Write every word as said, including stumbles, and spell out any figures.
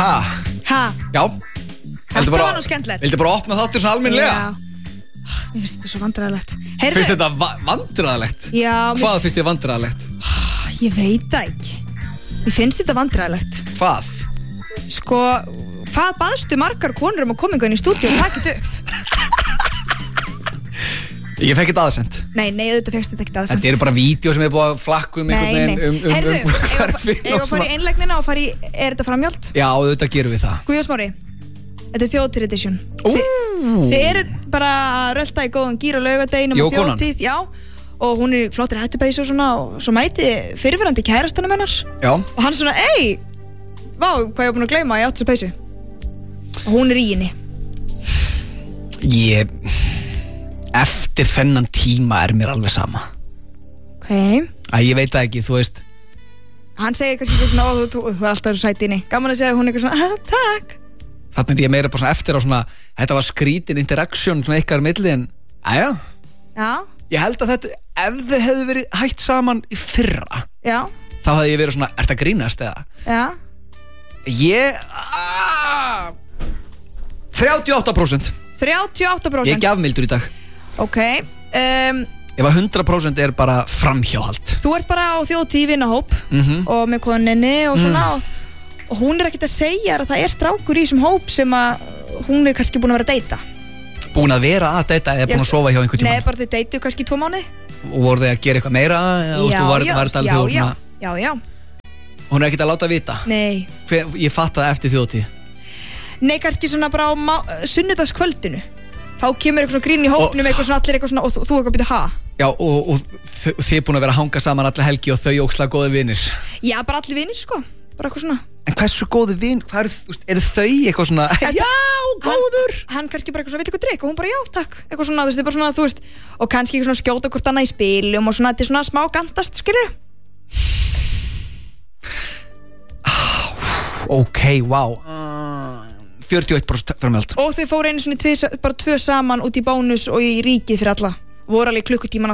Ha? Ha? Já. Þetta var nú skemmtilegt. Vildi bara opna þáttur svo almennilega? Já. Mér finnst þetta svo vandræðalegt. Heyrðu. Finnst þetta va- vandræðalegt? Já. Hvað mér... finnst þér vandræðalegt? Ég veit það ekki. Mér finnst þetta vandræðalegt. Hvað? Sko, hvað baðstu margar konur um að koma inn í stúdíu og taka þetta upp? Ég fekk þetta aðsend. Nei, nei, auðvitað fékkst þetta ekki aðsend. Þetta eru bara vídeo sem er búið að flakka um einhvern veginn um, um, Heyrðu, um hverfin eigum að fara í einlægnina og fara í, er þetta framhjáld? Já, auðvitað gerum við það. Guðjón Smári, þetta er þjóðtíð edition. Ú. Þið eru bara að rölda í góðan gír á laugardeginum og Jókonan. þjóðtíð, já. Og hún er í flottir hættupeysu og svona og svo mæti fyrirverandi kærastanum hennar. Já. Og hann svona, ei, vá, hvað ég var búin að gleyma, ég átti þessa peysu. Og hún er í henni. Ég... Eftir þennan tíma er mér alveg sama. Ok. Æ, ég veit það ekki, þú veist. Hann segir kannski eitthvað svona, ó, þú, þú, þú er alltaf sæt inni. Gaman að segja að hún er eitthvað svona, ah, takk. Þannig er ég meira bara svona eftir á svona, þetta var skrítin interaction svona ykkar milli en, aðja. Já. Ég held að þetta, ef þið hefðu verið hætt saman í fyrra, Já. þá hefði ég verið svona, ert að grínast eða? Já. Ég, aaa, þrjátíu og átta prósent. þrjátíu og átta prósent. Ég er gjafmildur í dag. Ok. Um, Ef að hundrað prósent er bara framhjáhald. þú ert bara á þjóðtíð vinahóp Mhm. og með koninni og svona og, og hún er ekkert að segja að það er strákur í þessum hóp sem að hún er kannski búin að vera að deyta. Búin að vera að deyta eða búin að sofa hjá einhvern tímann? Nei, bara þau deytu kannski í tvo mánuði. Og voru þið að gera eitthvað meira? Já, já, var, já, var já, já, já, já. Hún er ekkert að láta vita? Nei. Hver, ég fatt það eftir þjóðtíð. Nei, kannski svona bara á sunnudagskvöldinu. Þá kemur eitthvað svona grín í hópnum, eitthvað svona allir eitthvað svona og þú, þú eitthvað byrja ha. Já, og, og þ- þið búin að vera að hanga saman allir helgi og þau ókslega góði vinir. Já, bara allir vinir, sko. Bara eitthvað svona. En hversu góði vin, hvað eru, þú veist, eru þau eitthvað svona, já, góður? Hann, hann kannski bara eitthvað svona, veit eitthvað drikk og hún bara, já, takk. Eitthvað svona, þú veist, þetta er bara svona, þú veist, og kannski eitthvað svona skjóta hvort annað í spilum og svona, þetta er svona smá gantast, skilur. Ok, wow. fjörutíu og eitt prósent framhjáhald. Og þau fóru einu svona tvö, bara tvö saman út í bónus og í ríkið fyrir alla. Voru alveg klukkutíman